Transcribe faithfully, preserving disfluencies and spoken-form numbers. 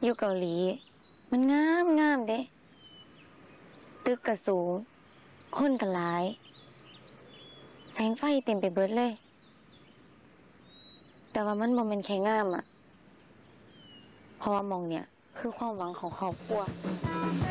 อยู่เกาหลีมันงามงามเด้ตึกกะสูงคนกะหลายแสงไฟเต็มไปเบิดเลยแต่ว่ามันบ่แม่นแค่งามอะเพราะว่าหม้องเนี่ยคือความหวังของครอบครัว